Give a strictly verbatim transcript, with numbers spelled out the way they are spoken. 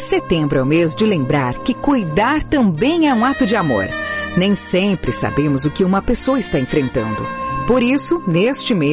Setembro é o mês de lembrar que cuidar também é um ato de amor. Nem sempre sabemos o que uma pessoa está enfrentando. Por isso, neste mês,